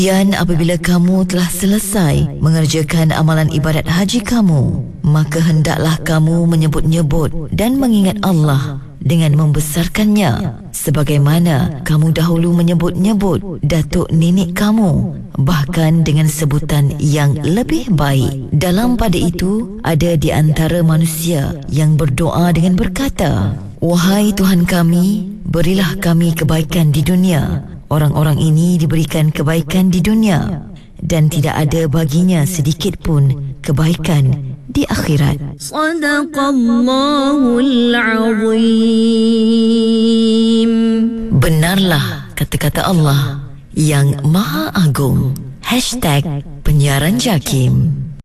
Dan apabila kamu telah selesai mengerjakan amalan ibadat haji kamu, maka hendaklah kamu menyebut-nyebut dan mengingat Allah dengan membesarkannya, sebagaimana kamu dahulu menyebut-nyebut datuk nenek kamu, bahkan dengan sebutan yang lebih baik. Dalam pada itu, ada di antara manusia yang berdoa dengan berkata, "Wahai Tuhan kami, berilah kami kebaikan di dunia." Orang-orang ini diberikan kebaikan di dunia dan tidak ada baginya sedikit pun kebaikan di akhirat. Sadaqallahul azim. Benarlah kata-kata Allah yang Maha Agung. #penyiaran JAKIM.